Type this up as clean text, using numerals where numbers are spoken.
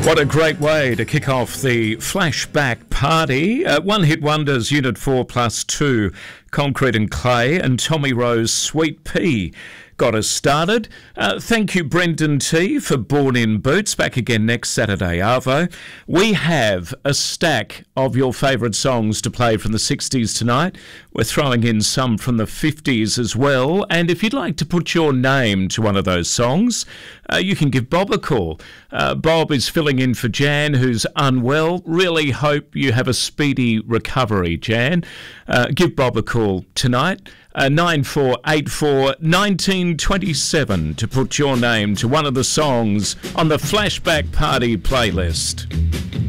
What a great way to kick off the flashback party. One Hit Wonders, Unit 4 plus 2, Concrete and Clay, and Tommy Rose, Sweet Pea got us started. Thank you, Brendan T, for Born in Boots. Back again next Saturday, Arvo. We have a stack of your favourite songs to play from the 60s tonight. We're throwing in some from the 50s as well. And if you'd like to put your name to one of those songs, you can give Bob a call. Bob is filling in for Jan, who's unwell. Really hope you have a speedy recovery, Jan. Give Bob a call tonight. 9484 1927 to put your name to one of the songs on the Flashback Party playlist.